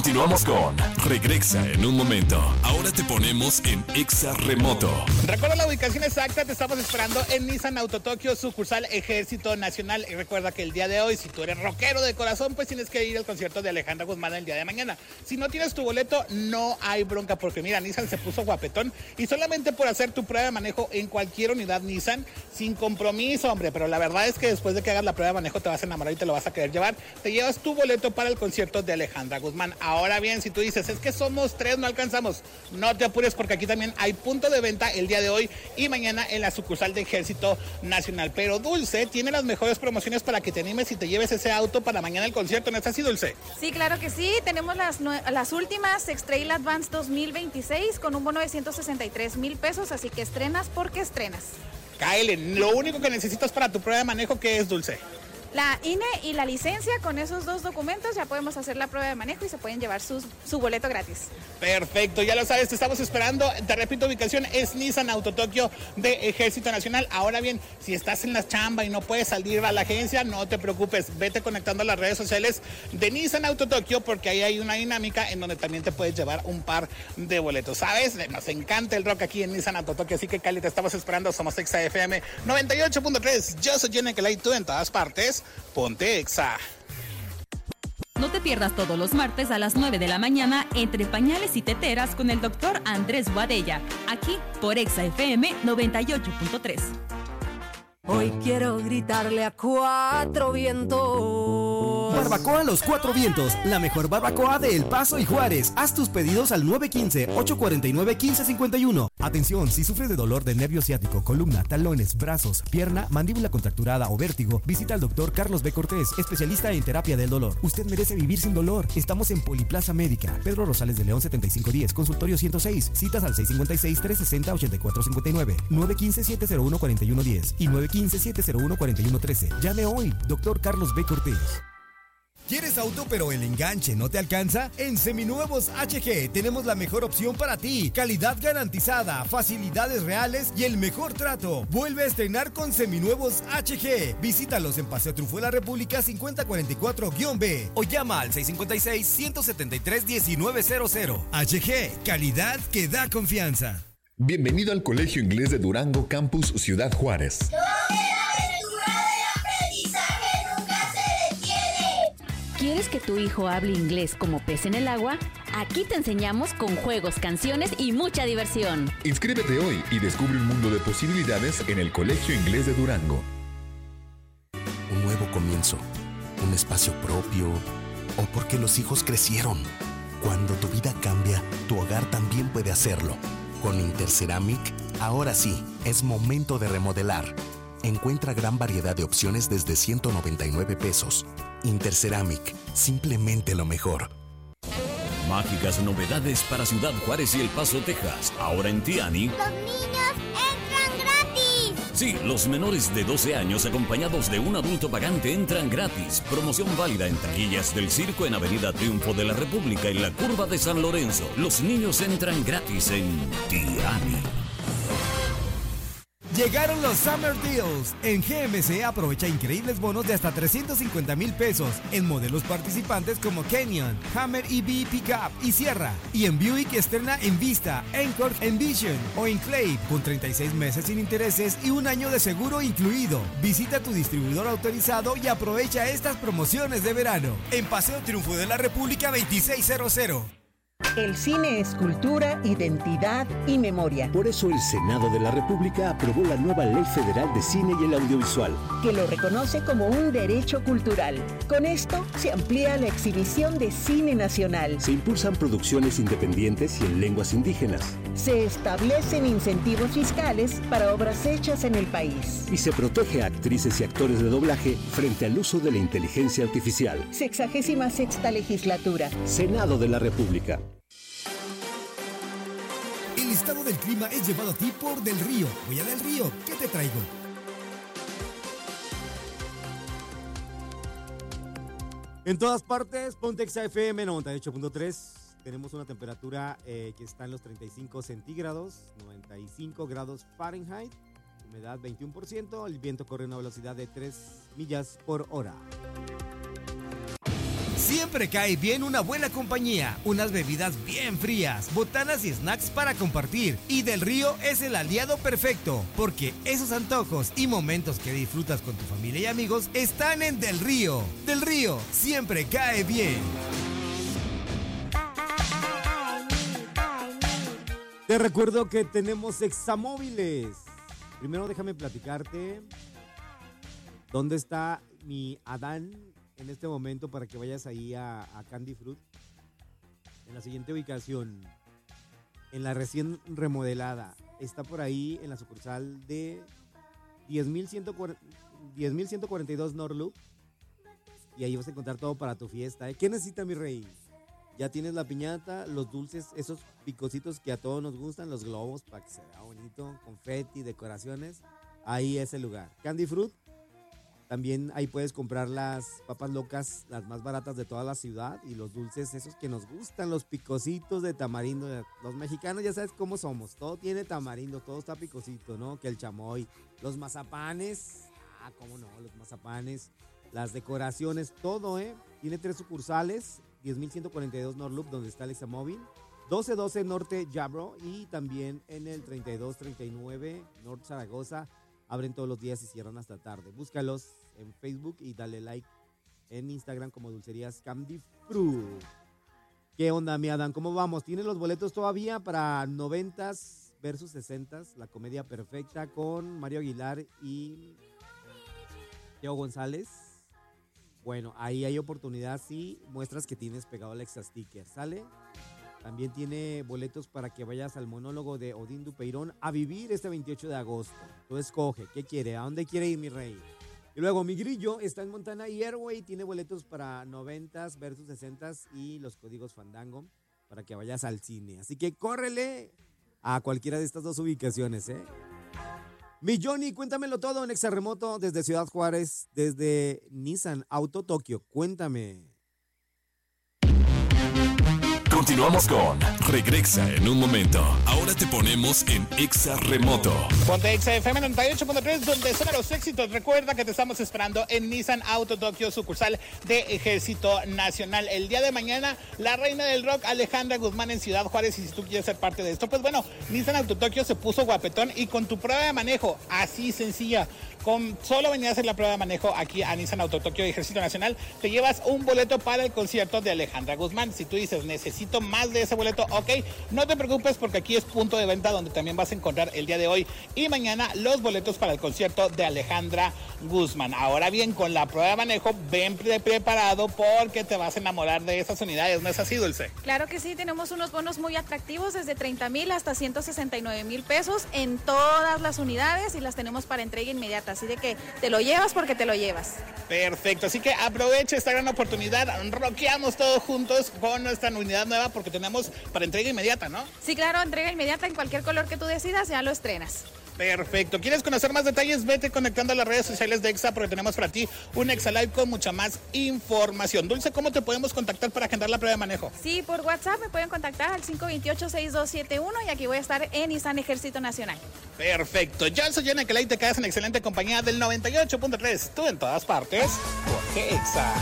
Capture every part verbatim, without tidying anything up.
Continuamos con Regresa en un momento. Ahora te ponemos en Exa Remoto. Recuerda la ubicación exacta, te estamos esperando en Nissan Auto Tokio, sucursal Ejército Nacional. Y recuerda que el día de hoy, si tú eres rockero de corazón, pues tienes que ir al concierto de Alejandra Guzmán el día de mañana. Si no tienes tu boleto, no hay bronca, porque mira, Nissan se puso guapetón y solamente por hacer tu prueba de manejo en cualquier unidad Nissan, sin compromiso, hombre, pero la verdad es que después de que hagas la prueba de manejo te vas a enamorar y te lo vas a querer llevar. Te llevas tu boleto para el concierto de Alejandra Guzmán. Ahora bien, si tú dices, es que somos tres, no alcanzamos, no te apures, porque aquí también hay punto de venta el día de hoy y mañana en la sucursal de Ejército Nacional. Pero Dulce tiene las mejores promociones para que te animes y te lleves ese auto para mañana el concierto, ¿no es así, Dulce? Sí, claro que sí, tenemos las, las últimas X-Trail Advance dos mil veintiséis con un bono de ciento sesenta y tres mil pesos, así que estrenas porque estrenas. Cáele, lo único que necesitas para tu prueba de manejo, ¿qué es, Dulce? La I N E y la licencia, con esos dos documentos ya podemos hacer la prueba de manejo y se pueden llevar sus, su boleto gratis. Perfecto, ya lo sabes, te estamos esperando. Te repito, ubicación es Nissan Auto Tokio de Ejército Nacional. Ahora bien, si estás en la chamba y no puedes salir a la agencia, no te preocupes, vete conectando a las redes sociales de Nissan Auto Tokio, porque ahí hay una dinámica en donde también te puedes llevar un par de boletos, ¿sabes? Nos encanta el rock aquí en Nissan Auto Tokio, así que Cali, te estamos esperando. Somos Exa F M noventa y ocho punto tres. Yo soy Jenny Kelly, tú en todas partes. Ponte Exa. No te pierdas todos los martes a las nueve de la mañana entre pañales y teteras con el doctor Andrés Boadella, aquí por Exa F M noventa y ocho punto tres. Hoy quiero gritarle a cuatro vientos. Barbacoa Los Cuatro Vientos, la mejor barbacoa de El Paso y Juárez. Haz tus pedidos al nueve uno cinco, ocho cuatro nueve, uno cinco cinco uno. Atención, si sufres de dolor de nervio ciático, columna, talones, brazos, pierna, mandíbula contracturada o vértigo, visita al doctor Carlos B. Cortés, especialista en terapia del dolor. Usted merece vivir sin dolor. Estamos en Poliplaza Médica, Pedro Rosales de León setenta y cinco diez, consultorio ciento seis. Citas al seis cinco seis, tres seis cero, ocho cuatro cinco nueve, nueve uno cinco, siete cero uno, cuatro uno uno cero y nueve uno cinco, siete cero uno, cuatro uno uno tres. Llame hoy, doctor Carlos B. Cortés. ¿Quieres auto pero el enganche no te alcanza? En Seminuevos H G tenemos la mejor opción para ti. Calidad garantizada, facilidades reales y el mejor trato. Vuelve a estrenar con Seminuevos H G. Visítalos en Paseo Trufo de la República cincuenta cuarenta y cuatro B o llama al seis cinco seis, uno siete tres, uno nueve cero cero. H G, calidad que da confianza. Bienvenido al Colegio Inglés de Durango, Campus Ciudad Juárez. ¿Quieres que tu hijo hable inglés como pez en el agua? Aquí te enseñamos con juegos, canciones y mucha diversión. Inscríbete hoy y descubre un mundo de posibilidades en el Colegio Inglés de Durango. Un nuevo comienzo, un espacio propio, o porque los hijos crecieron. Cuando tu vida cambia, tu hogar también puede hacerlo. Con Interceramic, ahora sí, es momento de remodelar. Encuentra gran variedad de opciones desde ciento noventa y nueve pesos. Interceramic, simplemente lo mejor. Mágicas novedades para Ciudad Juárez y El Paso, Texas. Ahora en Tiani. ¡Los niños entran gratis! Sí, los menores de doce años acompañados de un adulto pagante entran gratis. Promoción válida en taquillas del circo en Avenida Triunfo de la República y la Curva de San Lorenzo. Los niños entran gratis en Tiani. Llegaron los Summer Deals. En G M C aprovecha increíbles bonos de hasta trescientos cincuenta mil pesos en modelos participantes como Canyon, Hammer E V Pickup y Sierra. Y en Buick estrena Envista, Encore, Envision o Enclave con treinta y seis meses sin intereses y un año de seguro incluido. Visita tu distribuidor autorizado y aprovecha estas promociones de verano. En Paseo Triunfo de la República veintiséis cero. El cine es cultura, identidad y memoria. Por eso el Senado de la República aprobó la nueva Ley Federal de Cine y el Audiovisual, que lo reconoce como un derecho cultural. Con esto se amplía la exhibición de cine nacional. Se impulsan producciones independientes y en lenguas indígenas. Se establecen incentivos fiscales para obras hechas en el país. Y se protege a actrices y actores de doblaje frente al uso de la inteligencia artificial. Sexagésima sexta legislatura. Senado de la República. El estado del clima es llevado a ti por Del Río. Voy a Del Río, ¿qué te traigo? En todas partes, ponte Exa F M noventa y ocho punto tres. Tenemos una temperatura eh, que está en los treinta y cinco centígrados, noventa y cinco grados Fahrenheit, humedad veintiuno por ciento, el viento corre a una velocidad de tres millas por hora. Siempre cae bien una buena compañía, unas bebidas bien frías, botanas y snacks para compartir. Y Del Río es el aliado perfecto, porque esos antojos y momentos que disfrutas con tu familia y amigos están en Del Río. Del Río siempre cae bien. Te recuerdo que tenemos examóviles. Primero déjame platicarte dónde está mi Adán en este momento para que vayas ahí a, a Candy Fruit. En la siguiente ubicación, en la recién remodelada, está por ahí en la sucursal de diez mil ciento cuarenta y dos North Loop. Y ahí vas a encontrar todo para tu fiesta, ¿eh? ¿Qué necesita, mi rey? Ya tienes la piñata, los dulces, esos picositos que a todos nos gustan, los globos para que se vea bonito, confeti, decoraciones. Ahí es el lugar. Candy Fruit. También ahí puedes comprar las papas locas, las más baratas de toda la ciudad, y los dulces esos que nos gustan, los picositos de tamarindo. Los mexicanos ya sabes cómo somos, todo tiene tamarindo, todo está picosito, ¿no? Que el chamoy, los mazapanes, ah, cómo no, los mazapanes, las decoraciones, todo, ¿eh? Tiene tres sucursales, diez mil ciento cuarenta y dos North Loop, donde está el Examóvil, doce doce Norte Yabro, y también en el treinta y dos treinta y nueve Norte Zaragoza. Abren todos los días y cierran hasta tarde. Búscalos en Facebook y dale like en Instagram como Dulcerías Candy Fruit. ¿Qué onda, mi Adán? ¿Cómo vamos? ¿Tienes los boletos todavía para noventas versus sesentas? La comedia perfecta con Mario Aguilar y Teo González. Bueno, ahí hay oportunidad si muestras que tienes pegado el extra sticker, ¿sale? También tiene boletos para que vayas al monólogo de Odín Dupeirón a vivir este veintiocho de agosto. Tú escoge, ¿qué quiere? ¿A dónde quiere ir, mi rey? Y luego, mi grillo está en Montana y Airway, tiene boletos para noventas versus sesentas y los códigos Fandango para que vayas al cine. Así que córrele a cualquiera de estas dos ubicaciones, ¿eh? Mi Johnny, cuéntamelo todo en Exarremoto desde Ciudad Juárez, desde Nissan Auto Tokio. Cuéntame. Continuamos con Regresa en un momento. Ahora te ponemos en Exa Remoto. Ponte Exa F M noventa y ocho punto tres, donde son los éxitos. Recuerda que te estamos esperando en Nissan Auto Tokio, sucursal de Ejército Nacional. El día de mañana, la reina del rock, Alejandra Guzmán, en Ciudad Juárez. Y si tú quieres ser parte de esto, pues bueno, Nissan Auto Tokio se puso guapetón, y con tu prueba de manejo, así sencilla, con solo venir a hacer la prueba de manejo aquí a Nissan Auto Tokio Ejército Nacional, te llevas un boleto para el concierto de Alejandra Guzmán. Si tú dices, necesito más de ese boleto, ok, no te preocupes, porque aquí es punto de venta donde también vas a encontrar el día de hoy y mañana los boletos para el concierto de Alejandra Guzmán. Ahora bien, con la prueba de manejo, ven pre- preparado porque te vas a enamorar de esas unidades, ¿no es así, Dulce? Claro que sí, tenemos unos bonos muy atractivos desde treinta mil hasta ciento sesenta y nueve mil pesos en todas las unidades, y las tenemos para entrega inmediata, así de que te lo llevas porque te lo llevas. Perfecto, así que aprovecha esta gran oportunidad, rockeamos todos juntos con nuestra unidad nueva, porque tenemos para entrega inmediata, ¿no? Sí, claro, entrega inmediata en cualquier color que tú decidas, ya lo estrenas. Perfecto. ¿Quieres conocer más detalles? Vete conectando a las redes sociales de Exa, porque tenemos para ti un Exa Live con mucha más información. Dulce, ¿cómo te podemos contactar para agendar la prueba de manejo? Sí, por WhatsApp me pueden contactar al cinco dos ocho, seis dos siete uno, y aquí voy a estar en Nissan Ejército Nacional. Perfecto. Yo soy Jenna Kelly, te quedas en excelente compañía del noventa y ocho punto tres. Tú en todas partes, porque Exa.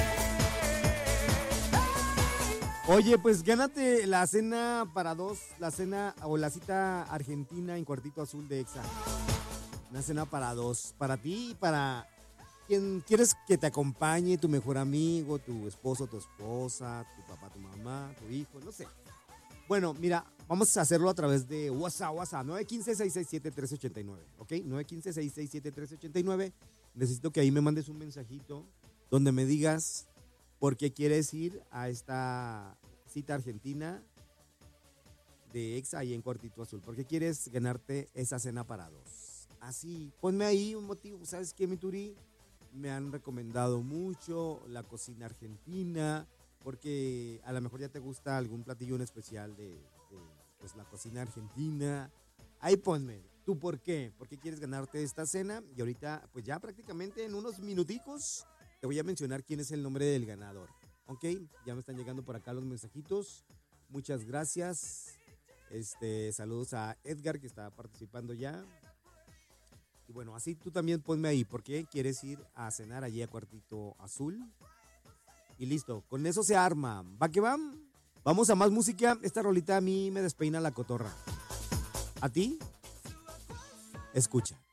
Oye, pues gánate la cena para dos, la cena o la cita argentina en Cuartito Azul de Exa. Una cena para dos, para ti y para quien quieres que te acompañe, tu mejor amigo, tu esposo, tu esposa, tu papá, tu mamá, tu hijo, no sé. Bueno, mira, vamos a hacerlo a través de WhatsApp, WhatsApp, nueve uno cinco, seis seis siete, tres ocho nueve, ¿ok? nueve uno cinco, seis seis siete, tres ocho nueve. Necesito que ahí me mandes un mensajito donde me digas por qué quieres ir a esta cita argentina de Exa ahí en Cuartito Azul. ¿Por qué quieres ganarte esa cena para dos? Así, ponme ahí un motivo. ¿Sabes qué, mi Turi? Me han recomendado mucho la cocina argentina, porque a lo mejor ya te gusta algún platillo en especial de, de pues, la cocina argentina. Ahí ponme, ¿tú por qué? ¿Por qué quieres ganarte esta cena? Y ahorita, pues ya prácticamente en unos minuticos te voy a mencionar quién es el nombre del ganador. Ok, ya me están llegando por acá los mensajitos. Muchas gracias. Este, saludos a Edgar, que está participando ya. Y bueno, así tú también ponme ahí, ¿por qué quieres ir a cenar allí a Cuartito Azul? y listo. Con eso se arma. ¿Va que va? Vamos a más música. Esta rolita a mí me despeina la cotorra. ¿A ti? Escucha.